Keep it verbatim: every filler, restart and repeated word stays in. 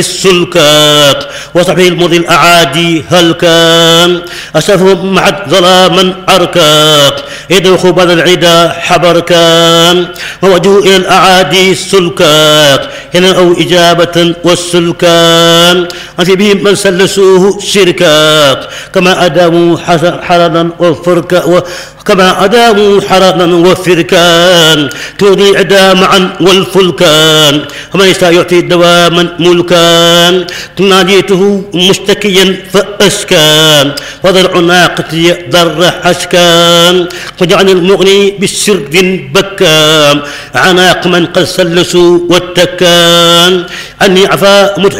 السلكاك وصحبه المضي الأعادي هل كان أسفهم معت ظلاما أركاك إذ خبر العدا حبر كان ووجهوا إلى الأعادي السلكاك هنا أو إجابة والسلكان أنت بهم من سلسوه شركاك كما أداموا حرنا وفركا كما أداموا حرنا وفركان تودي عدا معا والفلكان ومن يشاء يعطي دواما ملكان تناديته مشتكيا فأسكان وضرع ناقتي ضر حشكان وجعل المغني بالسرد بكام عناق من قد سلسوا واتكان أني عفا متعب